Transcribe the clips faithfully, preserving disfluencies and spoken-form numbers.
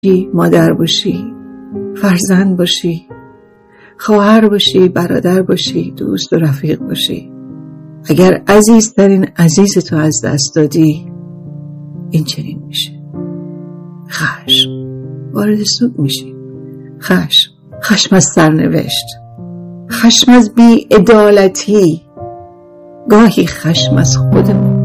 باشی، مادر باشی، فرزند باشی، خواهر باشی، برادر باشی، دوست و رفیق باشی، اگر عزیزترین عزیز تو از دست دادی، این چنین میشه. خشم، وارد سوگ میشی. خشم، خشم از سرنوشت، خشم از بی‌عدالتی، گاهی خشم از خودمون.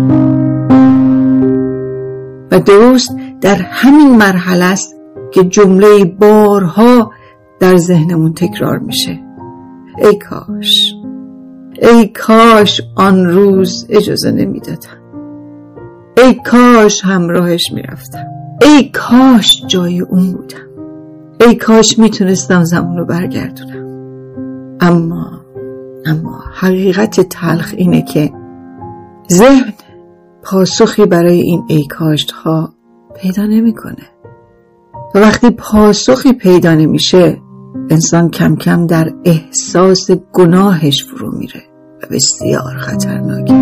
و درست در همین مرحله است که جمله بارها در ذهنمون تکرار میشه: ای کاش، ای کاش آن روز اجازه نمیدادم، ای کاش همراهش میرفتم، ای کاش جای اون بودم، ای کاش میتونستم زمان رو برگردونم. اما اما حقیقت تلخ اینه که ذهن پاسخی برای این ای کاشت ها پیدا نمیکنه. و وقتی پاسخی پیدا نمیشه، انسان کم کم در احساس گناهش فرو میره و بسیار خطرناکه.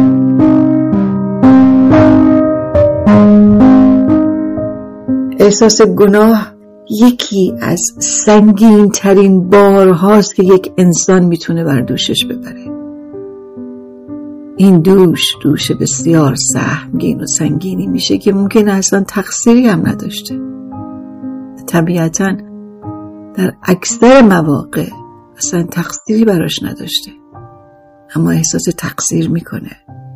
احساس گناه یکی از سنگین ترین بارهاست که یک انسان میتونه بر دوشش ببره. این دوش دوش بسیار سهمگین و سنگینی میشه که ممکنه اصلا تقصیری هم نداشته. طبیعتاً در اکثر مواقع اصلا تقصیری براش نداشته، اما احساس تقصیر میکنه.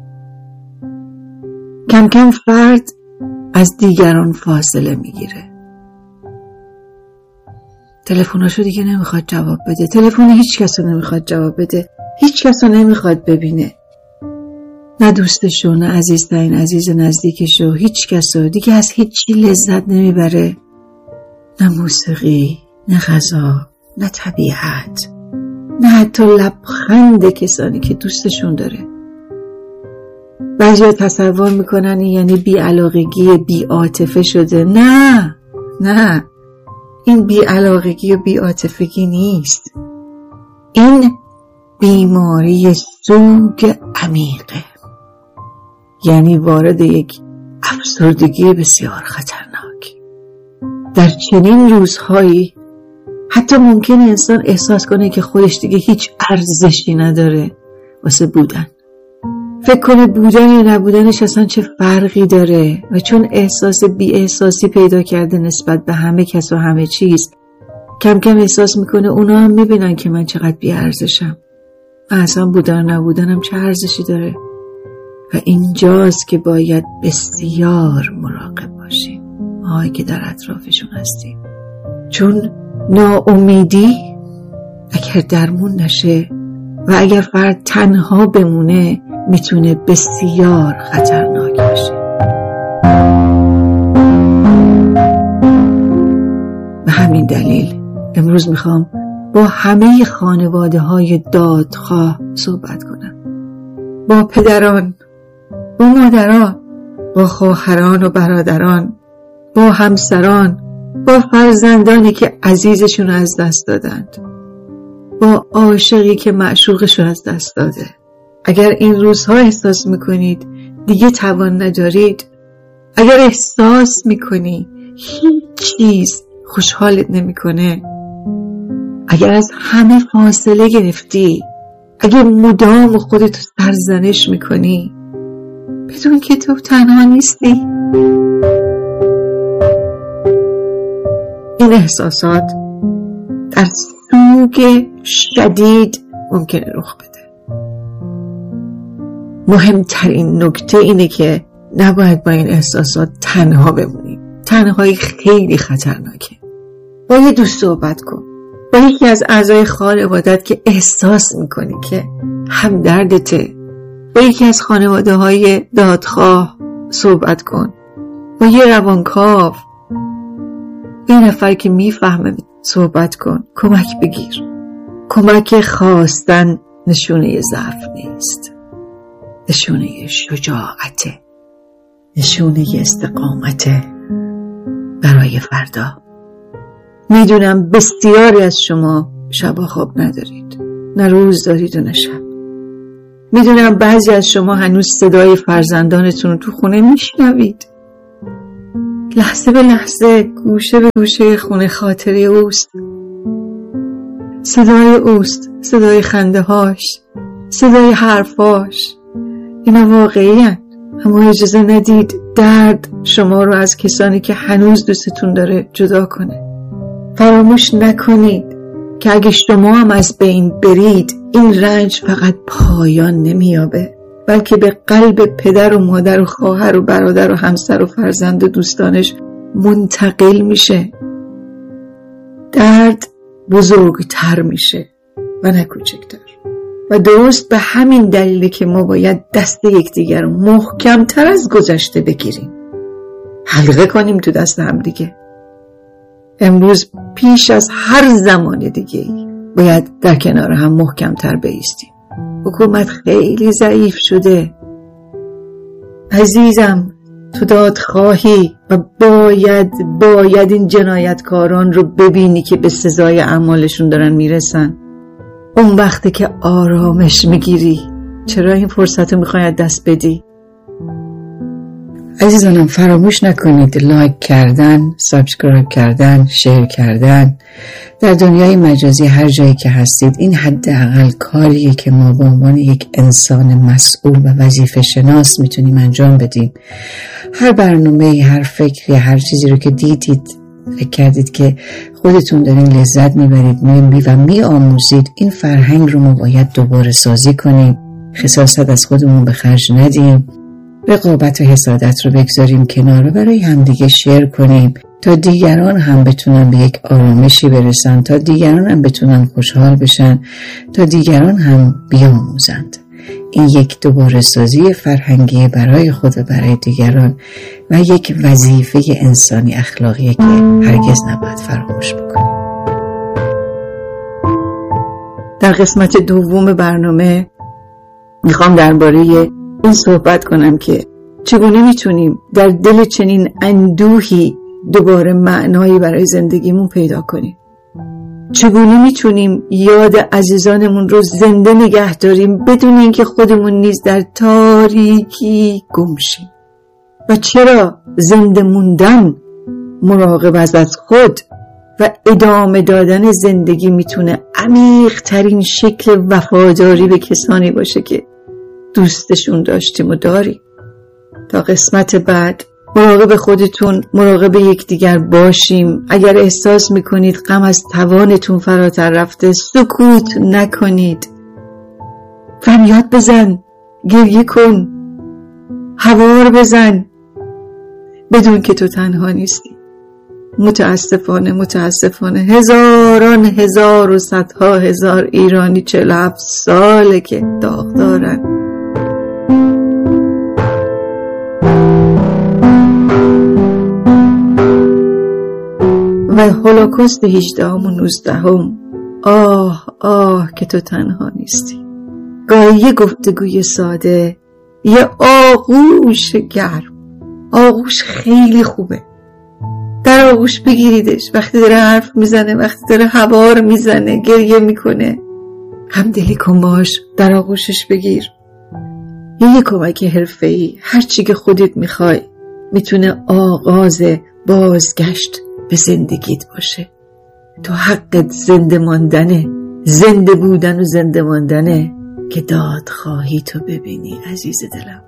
کم کم فرد از دیگران فاصله میگیره. تلفناشو دیگه نمیخواد جواب بده، تلفن هیچ کس رو نمیخواد جواب بده، هیچ کس رو نمیخواد ببینه، نه دوستشو، نه عزیزترین عزیز نزدیکشو، هیچ کس رو دیگه از هیچی لذت نمیبره، نه موسیقی، نه غذا، نه طبیعت، نه حتی لبخند کسانی که دوستشون داره. بعضی ها تصور میکنن این یعنی بی‌علاقگی، بی‌عاطفه شده. نه نه، این بی‌علاقگی و بی‌عاطفگی نیست، این بیماری سوگ عمیقه، یعنی وارد یک افسردگی بسیار خطرناک. در چنین روزهایی حتی ممکنه انسان احساس کنه که خودش دیگه هیچ ارزشی نداره واسه بودن. فکر کنه بودن یا نبودنش اصلا چه فرقی داره، و چون احساس بی احساسی پیدا کرده نسبت به همه کس و همه چیز، کم کم احساس میکنه اونا هم میبینن که من چقدر بی ارزشم، و اصلا بودن و نبودنم چه ارزشی داره. و اینجاست که باید بسیار مراقب باشیم، ماهایی که در اطرافشون هستیم، چون ناامیدی اگر درمون نشه و اگر فرد تنها بمونه میتونه بسیار خطرناک باشه. به همین دلیل امروز میخوام با همه خانواده های دادخواه صحبت کنم، با پدران، با مادران، با خواهران و برادران، با همسران، با فرزندانی که عزیزشون از دست دادند، با عاشقی که معشوقشون از دست داده. اگر این روزها احساس میکنید دیگه توان ندارید، اگر احساس میکنی هیچ چیز خوشحالت نمیکنه، اگر از همه فاصله گرفتی، اگر مدام خودتو سرزنش میکنی، بدون که تو تنها نیستی. این احساسات در سوگ شدید ممکنه رخ بده. مهمترین نکته اینه که نباید با این احساسات تنها بمونی. تنهایی خیلی خطرناکه. با یه دوست صحبت کن، با یکی از اعضای خانوادت که احساس میکنی که همدردته، با یکی از خانواده های دادخواه صحبت کن، با یه روانکاو، یه نفر که میفهمه صحبت کن، کمک بگیر. کمک خواستن نشونه ضعف نیست، نشونه شجاعته، نشونه استقامته برای فردا. میدونم بسیاری از شما شبا خواب ندارید، نه روز دارید و نه شب. میدونم بعضی از شما هنوز صدای فرزندانتون رو تو خونه میشنوید، لحظه به لحظه گوشه به گوشه خونه خاطره اوست، صدای اوست، صدای خنده هاش، صدای حرفاش. اینا واقعی هن. اما اجازه ندید درد شما رو از کسانی که هنوز دوستتون داره جدا کنه. فراموش نکنید که اگه شما هم از بین برید، این رنج فقط پایان نمیابه، بلکه به قلب پدر و مادر و خواهر و برادر و همسر و فرزند و دوستانش منتقل میشه. درد بزرگتر میشه و نه کوچکتر. و درست به همین دلیله که ما باید دست یکدیگر رو محکمتر از گذشته بگیریم، حلقه کنیم تو دست هم دیگه. امروز پیش از هر زمان دیگه باید در کنار هم محکمتر بایستیم. حکومت خیلی ضعیف شده عزیزم، تو دادخواهی و باید باید این جنایتکاران رو ببینی که به سزای اعمالشون دارن میرسن. اون وقتی که آرامش میگیری. چرا این فرصت رو میخوای دست بدی؟ عزیزانم فراموش نکنید لایک کردن، سابسکرایب کردن، شیر کردن. در دنیای مجازی هر جایی که هستید این حداقل کاریه که ما به عنوان یک انسان مسئول و وظیفه شناس میتونیم انجام بدیم. هر برنامه، هر فکری، هر چیزی رو که دیدید فکر کردید که خودتون دارین لذت میبرید می و می آموزید، این فرهنگ رو ما باید دوباره سازی کنیم. خساست از خودمون به خرج ندیم، رقابت و حسادت رو بگذاریم کنار و برای همدیگه شیر کنیم تا دیگران هم بتونن به یک آرامشی برسن، تا دیگران هم بتونن خوشحال بشن، تا دیگران هم بیاموزند. این یک دوباره سازی فرهنگی برای خود و برای دیگران و یک وظیفه انسانی اخلاقیه که هرگز نباید فراموش بکنیم. در قسمت دوم برنامه میخوام درباره این صحبت کنم که چگونه میتونیم در دل چنین اندوهی دوباره معنایی برای زندگیمون پیدا کنیم. چگونه میتونیم یاد عزیزانمون رو زنده نگه داریم بدون اینکه خودمون نیز در تاریکی گم شیم. و چرا زنده موندن، مراقبت از خود و ادامه دادن زندگی میتونه عمیق ترین شکل وفاداری به کسانی باشه که دوستشون داشتیم و داریم. تا قسمت بعد مراقب خودتون، مراقب یکدیگر باشیم. اگر احساس میکنید غم از توانتون فراتر رفته، سکوت نکنید، فریاد بزن، گریه کن، هوار بزن، بدون که تو تنها نیستی. متاسفانه متاسفانه هزاران هزار و صدها هزار ایرانی چهل و هفت ساله که داغ دارن. و هولوکوست هجدهم و نوزدهم. آه آه که تو تنها نیستی. گاهی یه گفتگوی ساده، یه آغوش گرم. آغوش خیلی خوبه. در آغوش بگیریدش وقتی داره حرف میزنه، وقتی داره هوار میزنه، گریه میکنه، همدلی کن باش، در آغوشش بگیر. یه کمک حرفه‌ای، هر چی که خودت میخوای، میتونه آغاز بازگشت به زندگیت باشه. تو حقت زنده ماندنه، زنده بودن و زنده ماندنه که دادخواهی تو ببینی عزیز دلم.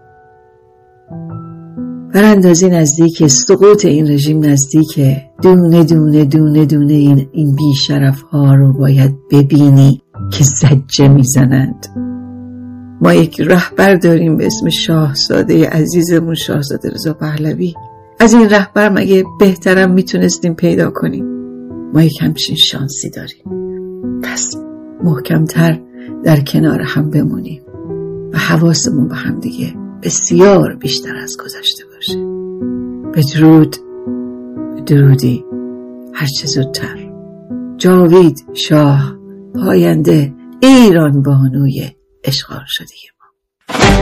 براندازی نزدیک، سقوط این رژیم نزدیکه. دونه دونه دونه دونه این, این بیشرف ها رو باید ببینی که زجه میزنند. ما یک رهبر داریم به اسم شاهزاده عزیزمون، شاهزاده رضا پهلوی. از این رهبر مگه بهترم میتونستیم پیدا کنیم؟ ما یک همچین شانسی داریم. پس محکمتر در کنار هم بمونیم و حواسمون به هم دیگه بسیار بیشتر از گذشته باشه. بدرود، بدرودی، هرچه زودتر. جاوید شاه، پاینده ایران بانوی اشغال شده ما.